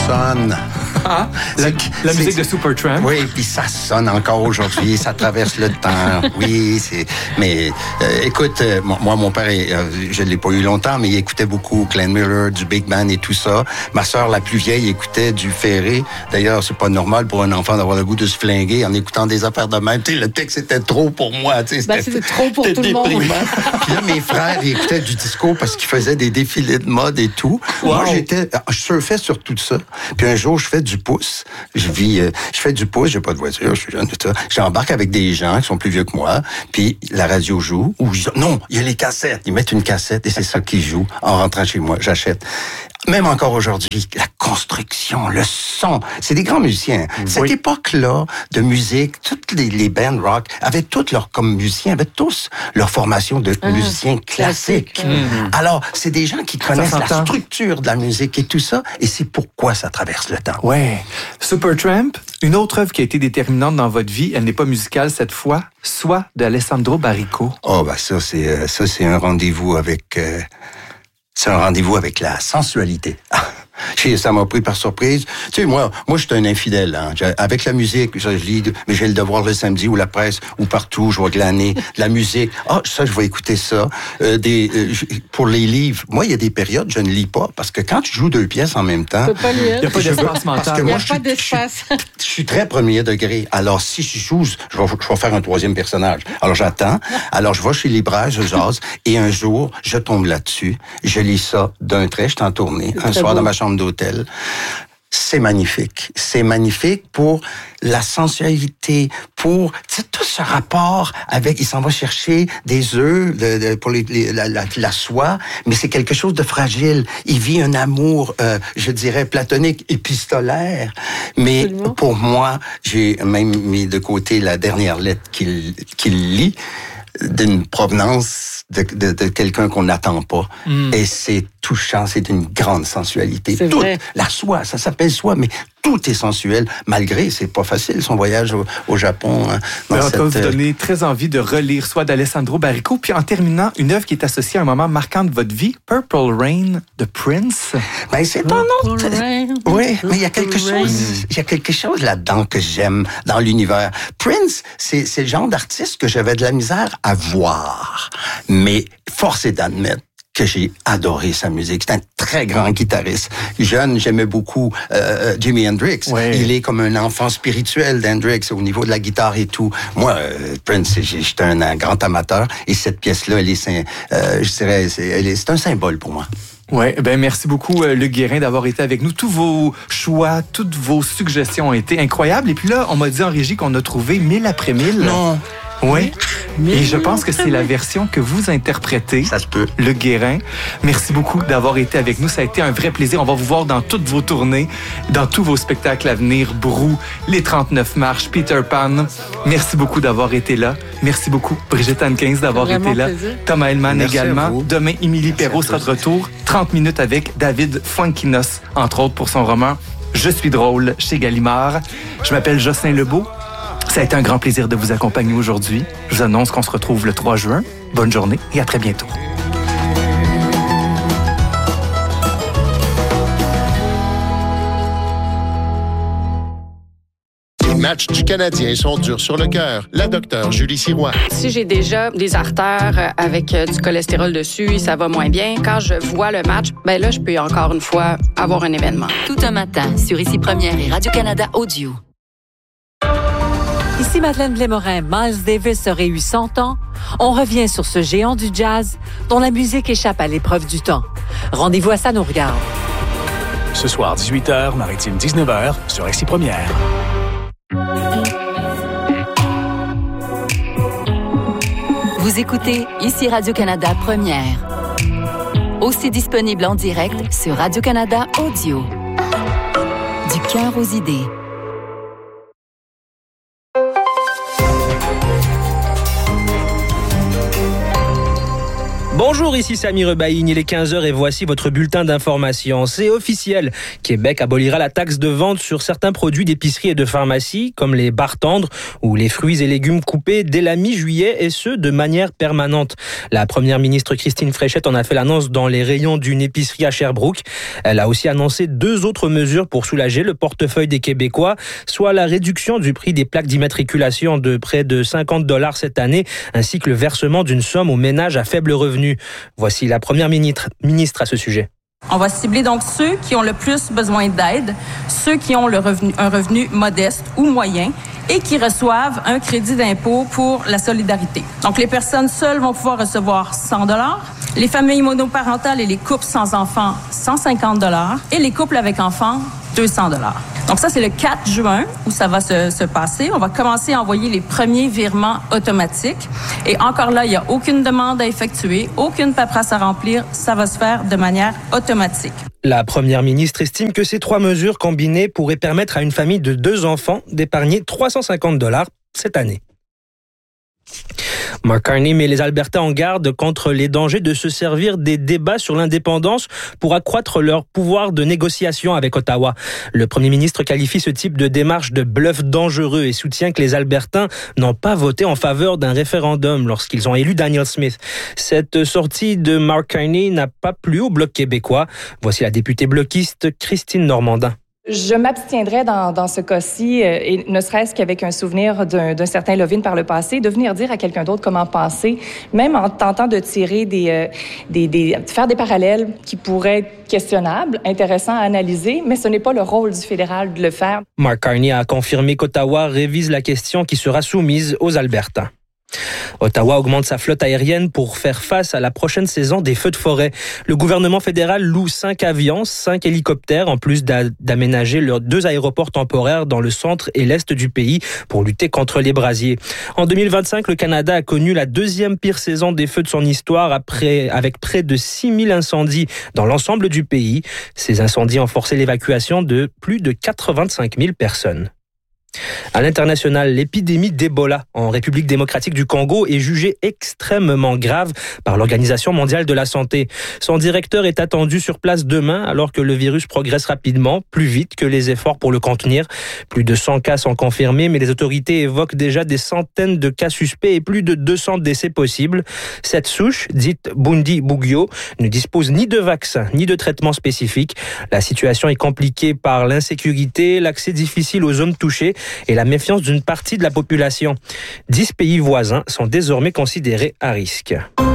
sonne. Ah, la musique de Supertramp. Oui, puis ça sonne encore aujourd'hui, ça traverse le temps. Oui, mais écoute, moi, mon père, je ne l'ai pas eu longtemps, mais il écoutait beaucoup Glenn Miller, du Big Band et tout ça. Ma sœur, la plus vieille, écoutait du Ferré. D'ailleurs, c'est pas normal pour un enfant d'avoir le goût de se flinguer en écoutant des affaires de même. Tu sais, le texte était trop pour moi. C'était trop pour tout le monde. Puis là, mes frères, ils écoutaient du disco parce qu'ils faisaient des défilés de mode et tout. Wow. Moi, je surfais sur tout ça. Puis un jour, je fais du pouce. Je fais du pouce, j'ai pas de voiture, je suis jeune, tout ça. J'embarque avec des gens qui sont plus vieux que moi, puis la radio joue. Non, il y a les cassettes. Ils mettent une cassette et c'est ça qui joue. En rentrant chez moi, j'achète. Même encore aujourd'hui, la construction, le son, c'est des grands musiciens. Cette époque-là de musique, toutes les bands rock avaient toutes comme musiciens, avaient tous leur formation de musiciens classiques. Alors, c'est des gens qui connaissent la structure de la musique et tout ça, et c'est pourquoi ça traverse le temps. Ouais. Supertramp, une autre œuvre qui a été déterminante dans votre vie, elle n'est pas musicale cette fois, Soi de Alessandro Barrico. Oh, ça c'est un rendez-vous avec... C'est un rendez-vous avec la sensualité. Ça m'a pris par surprise. Tu sais, moi, je suis un infidèle. Hein. Avec la musique, ça, je lis, mais j'ai le devoir le samedi ou la presse ou partout, je vais glaner la musique. Ça, je vais écouter ça. Pour les livres, moi, il y a des périodes, je ne lis pas parce que quand tu joues 2 pièces en même temps, il n'y a pas d'espace mental. Il n'y a pas d'espace. Je suis très premier degré. Alors, si je joue, je vais faire un 3e personnage. Alors, j'attends. Alors, je vais chez les libraires, je jase. Et un jour, je tombe là-dessus. Je lis ça d'un trait. Je suis en tournée. Un soir dans ma chambre d'hôtel. C'est magnifique. C'est magnifique pour la sensualité, pour tout ce rapport avec... Il s'en va chercher des œufs pour la soie, mais c'est quelque chose de fragile. Il vit un amour, je dirais, platonique, épistolaire. Mais absolument. Pour moi, j'ai même mis de côté la dernière lettre qu'il lit, d'une provenance de quelqu'un qu'on n'attend pas. Et c'est touchant, c'est d'une grande sensualité. C'est vrai. La soie, ça s'appelle soie, mais tout est sensuel, malgré, c'est pas facile, son voyage au Japon. Hein, ça va vous donner très envie de relire Soi d'Alessandro Barrico. Puis en terminant, une œuvre qui est associée à un moment marquant de votre vie, Purple Rain de Prince. Ben, c'est un autre... Oui, mais il y a quelque chose là-dedans que j'aime dans l'univers. Prince, c'est le genre d'artiste que j'avais de la misère à voir. Mais force est d'admettre que j'ai adoré sa musique. C'est un très grand guitariste. Jeune, j'aimais beaucoup Jimi Hendrix. Ouais. Il est comme un enfant spirituel d'Hendrix au niveau de la guitare et tout. Moi, Prince, j'étais un grand amateur et cette pièce-là, c'est un symbole pour moi. Oui, merci beaucoup, Luc Guérin, d'avoir été avec nous. Tous vos choix, toutes vos suggestions ont été incroyables. Et puis là, on m'a dit en régie qu'on a trouvé 1000 après 1000. Non. Oui. Et je pense que c'est la version que vous interprétez. Ça se peut. Luc Guérin. Merci beaucoup d'avoir été avec nous. Ça a été un vrai plaisir. On va vous voir dans toutes vos tournées, dans tous vos spectacles à venir. Brou, les 39 marches, Peter Pan. Merci beaucoup d'avoir été là. Merci beaucoup, Brigitte Hankins, d'avoir été là. Plaisir. Thomas Hellman Merci également. Demain, Émilie Perrault sera de retour. 30 minutes avec David Fuenquinos, entre autres pour son roman « Je suis drôle » chez Gallimard. Je m'appelle Jocelyn Lebeau. Ça a été un grand plaisir de vous accompagner aujourd'hui. Je vous annonce qu'on se retrouve le 3 juin. Bonne journée et à très bientôt. Les matchs du Canadien sont durs sur le cœur. La docteure Julie Sirois. Si j'ai déjà des artères avec du cholestérol dessus, ça va moins bien. Quand je vois le match, là, je peux encore une fois avoir un événement. Tout un matin sur Ici Première et Radio-Canada Audio. Ici Madeleine Blais-Morin. Miles Davis aurait eu 100 ans. On revient sur ce géant du jazz dont la musique échappe à l'épreuve du temps. Rendez-vous à Ça nous regarde. Ce soir, 18h, Maritime 19h, sur Ici Première. Vous écoutez Ici Radio-Canada Première. Aussi disponible en direct sur Radio-Canada Audio. Du cœur aux idées. Bonjour, ici Samy Rebaïgne, il est 15h et voici votre bulletin d'information. C'est officiel, Québec abolira la taxe de vente sur certains produits d'épicerie et de pharmacie, comme les barres tendres ou les fruits et légumes coupés dès la mi-juillet, et ce, de manière permanente. La première ministre Christine Fréchette en a fait l'annonce dans les rayons d'une épicerie à Sherbrooke. Elle a aussi annoncé 2 autres mesures pour soulager le portefeuille des Québécois, soit la réduction du prix des plaques d'immatriculation de près de 50$ cette année, ainsi que le versement d'une somme aux ménages à faible revenu. Voici la première ministre à ce sujet. On va cibler donc ceux qui ont le plus besoin d'aide, ceux qui ont un revenu modeste ou moyen et qui reçoivent un crédit d'impôt pour la solidarité. Donc, les personnes seules vont pouvoir recevoir 100$, les familles monoparentales et les couples sans enfants, 150$, et les couples avec enfants, 200$. Donc ça, c'est le 4 juin où ça va se passer. On va commencer à envoyer les premiers virements automatiques. Et encore là, il n'y a aucune demande à effectuer, aucune paperasse à remplir. Ça va se faire de manière automatique. La première ministre estime que ces 3 mesures combinées pourraient permettre à une famille de 2 enfants d'épargner 350$ cette année. Mark Carney met les Albertains en garde contre les dangers de se servir des débats sur l'indépendance pour accroître leur pouvoir de négociation avec Ottawa. Le premier ministre qualifie ce type de démarche de bluff dangereux et soutient que les Albertains n'ont pas voté en faveur d'un référendum lorsqu'ils ont élu Danielle Smith. Cette sortie de Mark Carney n'a pas plu au Bloc québécois. Voici la députée bloquiste Christine Normandin. Je m'abstiendrai dans ce cas-ci, et ne serait-ce qu'avec un souvenir d'un certain Lovin par le passé, de venir dire à quelqu'un d'autre comment penser, même en tentant de tirer faire des parallèles qui pourraient être questionnables, intéressants à analyser, mais ce n'est pas le rôle du fédéral de le faire. Mark Carney a confirmé qu'Ottawa révise la question qui sera soumise aux Albertains. Ottawa augmente sa flotte aérienne pour faire face à la prochaine saison des feux de forêt. Le gouvernement fédéral loue 5 avions, 5 hélicoptères, en plus d'aménager leurs 2 aéroports temporaires dans le centre et l'est du pays pour lutter contre les brasiers. En 2025, le Canada a connu la 2e pire saison des feux de son histoire avec près de 6000 incendies dans l'ensemble du pays. Ces incendies ont forcé l'évacuation de plus de 85 000 personnes. À l'international, l'épidémie d'Ebola en République démocratique du Congo est jugée extrêmement grave par l'Organisation mondiale de la santé. Son directeur est attendu sur place demain alors que le virus progresse rapidement, plus vite que les efforts pour le contenir. Plus de 100 cas sont confirmés, mais les autorités évoquent déjà des centaines de cas suspects et plus de 200 décès possibles. Cette souche, dite Bundi-Bugyo, ne dispose ni de vaccin ni de traitement spécifique. La situation est compliquée par l'insécurité, l'accès difficile aux zones touchées et la méfiance d'une partie de la population. 10 pays voisins sont désormais considérés à risque.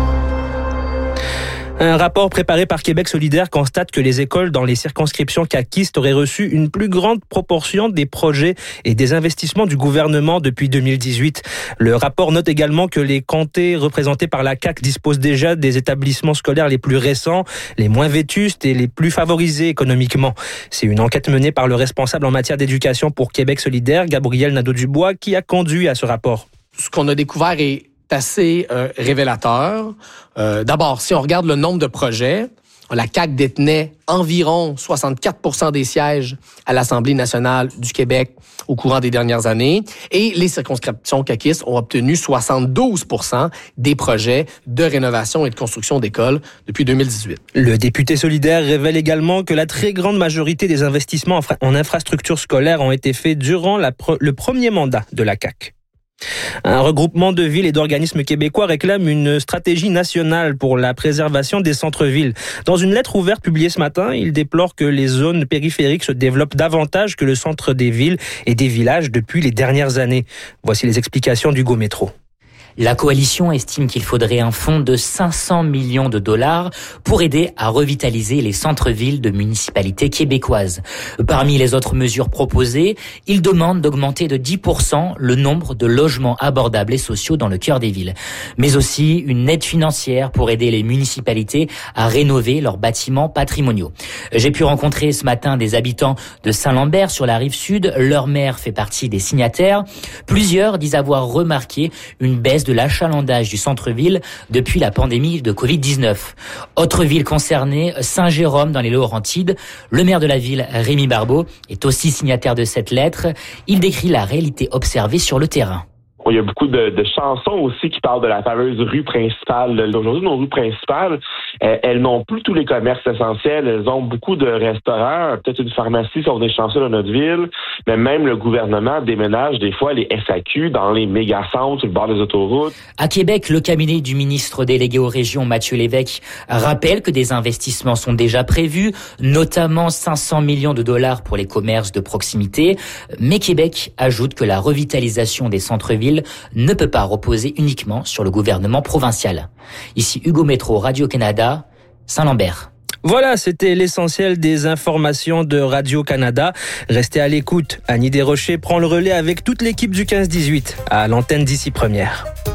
Un rapport préparé par Québec solidaire constate que les écoles dans les circonscriptions caquistes auraient reçu une plus grande proportion des projets et des investissements du gouvernement depuis 2018. Le rapport note également que les comtés représentés par la CAQ disposent déjà des établissements scolaires les plus récents, les moins vétustes et les plus favorisés économiquement. C'est une enquête menée par le responsable en matière d'éducation pour Québec solidaire, Gabriel Nadeau-Dubois, qui a conduit à ce rapport. Ce qu'on a découvert est assez révélateur. D'abord, si on regarde le nombre de projets, la CAQ détenait environ 64% des sièges à l'Assemblée nationale du Québec au courant des dernières années, et les circonscriptions caquistes ont obtenu 72% des projets de rénovation et de construction d'écoles depuis 2018. Le député solidaire révèle également que la très grande majorité des investissements en infrastructures scolaires ont été faits durant le premier mandat de la CAQ. Un regroupement de villes et d'organismes québécois réclame une stratégie nationale pour la préservation des centres-villes. Dans une lettre ouverte publiée ce matin, il déplore que les zones périphériques se développent davantage que le centre des villes et des villages depuis les dernières années. Voici les explications d'Hugo Métro. La coalition estime qu'il faudrait un fonds de 500 millions de dollars pour aider à revitaliser les centres-villes de municipalités québécoises. Parmi les autres mesures proposées, il demande d'augmenter de 10% le nombre de logements abordables et sociaux dans le cœur des villes, mais aussi une aide financière pour aider les municipalités à rénover leurs bâtiments patrimoniaux. J'ai pu rencontrer ce matin des habitants de Saint-Lambert sur la rive sud. Leur maire fait partie des signataires. Plusieurs disent avoir remarqué une baisse de l'achalandage du centre-ville depuis la pandémie de Covid-19. Autre ville concernée, Saint-Jérôme dans les Laurentides. Le maire de la ville, Rémi Barbeau, est aussi signataire de cette lettre. Il décrit la réalité observée sur le terrain. il y a beaucoup de chansons aussi qui parlent de la fameuse rue principale. Aujourd'hui, nos rues principales, elles n'ont plus tous les commerces essentiels. Elles ont beaucoup de restaurants, peut-être une pharmacie si on est chanceux dans notre ville, mais même le gouvernement déménage des fois les SAQ dans les méga-centres, sur le bord des autoroutes. À Québec, le cabinet du ministre délégué aux régions, Mathieu Lévesque, rappelle que des investissements sont déjà prévus, notamment 500 millions de dollars pour les commerces de proximité. Mais Québec ajoute que la revitalisation des centres-villes ne peut pas reposer uniquement sur le gouvernement provincial. Ici Hugo Métro, Radio-Canada, Saint-Lambert. Voilà, c'était l'essentiel des informations de Radio-Canada. Restez à l'écoute. Annie Desrochers prend le relais avec toute l'équipe du 15-18 à l'antenne d'ici première.